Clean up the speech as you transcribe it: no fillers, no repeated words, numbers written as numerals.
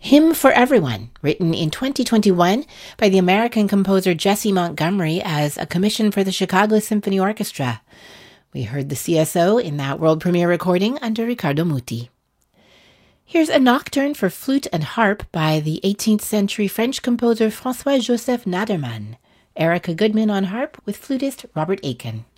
Hymn for Everyone, written in 2021 by the American composer Jessie Montgomery as a commission for the Chicago Symphony Orchestra. We heard the CSO in that world premiere recording under Riccardo Muti. Here's a nocturne for flute and harp by the 18th century French composer François-Joseph Naderman. Erica Goodman on harp with flutist Robert Aiken.